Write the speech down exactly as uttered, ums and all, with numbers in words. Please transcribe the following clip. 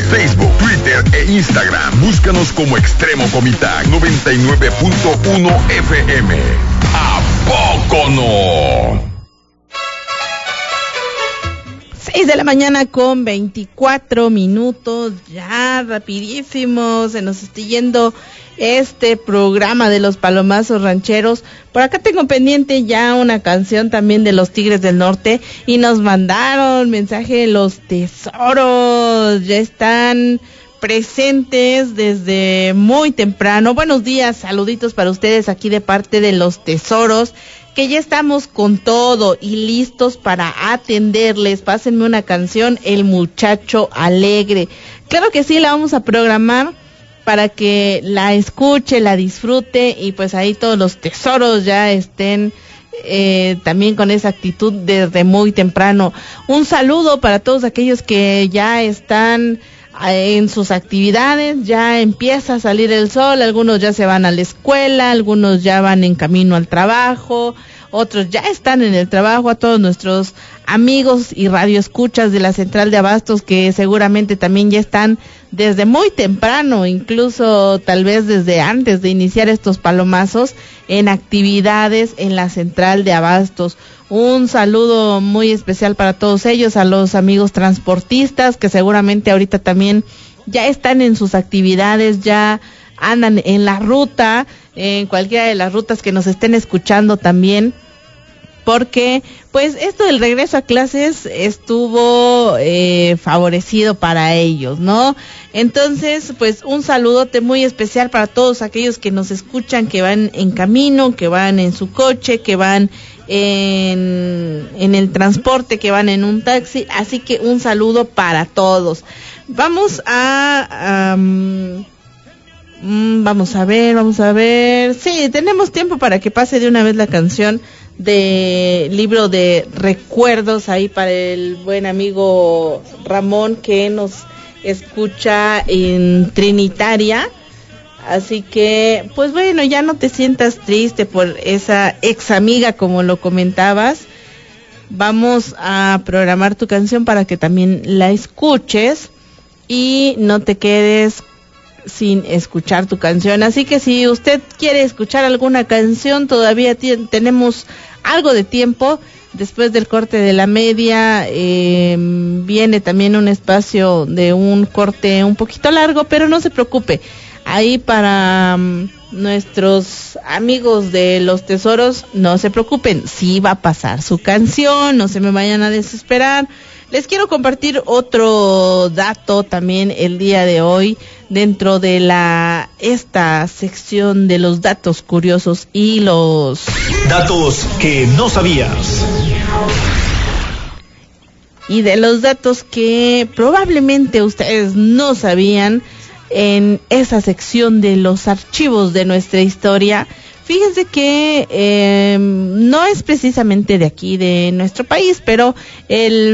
Facebook, Twitter e Instagram. Búscanos como Extremo Comitac noventa y nueve punto uno F M. ¿A poco no? seis de la mañana con veinticuatro minutos, ya rapidísimo, se nos está yendo este programa de los palomazos rancheros. Por acá tengo pendiente ya una canción también de los Tigres del Norte y nos mandaron mensaje los tesoros, ya están presentes desde muy temprano. Buenos días, saluditos para ustedes aquí de parte de los tesoros, que ya estamos con todo y listos para atenderles. Pásenme una canción, El Muchacho Alegre. Claro que sí, la vamos a programar para que la escuche, la disfrute y pues ahí todos los tesoros ya estén eh, también con esa actitud desde muy temprano. Un saludo para todos aquellos que ya están en sus actividades, ya empieza a salir el sol, algunos ya se van a la escuela, algunos ya van en camino al trabajo, otros ya están en el trabajo. A todos nuestros amigos y radioescuchas de la Central de Abastos que seguramente también ya están desde muy temprano, incluso tal vez desde antes de iniciar estos palomazos, en actividades en la Central de Abastos. Un saludo muy especial para todos ellos, a los amigos transportistas que seguramente ahorita también ya están en sus actividades, ya andan en la ruta, en cualquiera de las rutas que nos estén escuchando también, porque pues esto del regreso a clases estuvo eh, favorecido para ellos, ¿no? Entonces, pues un saludote muy especial para todos aquellos que nos escuchan, que van en camino, que van en su coche, que van en, en el transporte, que van en un taxi, así que un saludo para todos. Vamos a... Um, vamos a ver, vamos a ver, sí, tenemos tiempo para que pase de una vez la canción de libro de recuerdos ahí para el buen amigo Ramón que nos escucha en Trinitaria. Así que, pues bueno, ya no te sientas triste por esa ex amiga como lo comentabas. Vamos a programar tu canción para que también la escuches y no te quedes sin escuchar tu canción. Así que si usted quiere escuchar alguna canción, todavía t- tenemos algo de tiempo. Después del corte de la media eh, viene también un espacio de un corte un poquito largo, pero no se preocupe. Ahí para um, nuestros amigos de los tesoros, no se preocupen, sí va a pasar su canción, no se me vayan a desesperar. Les quiero compartir otro dato también el día de hoy dentro de la esta sección de los datos curiosos y los datos que no sabías. Y de los datos que probablemente ustedes no sabían en esa sección de los archivos de nuestra historia. Fíjense que eh, no es precisamente de aquí, de nuestro país, pero el